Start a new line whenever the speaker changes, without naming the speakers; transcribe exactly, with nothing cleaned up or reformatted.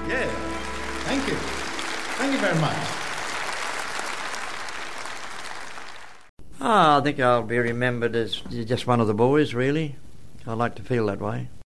Yeah.
Thank you. Thank you very much.
Ah, I think I'll be remembered as just one of the boys, really. I like to feel that way.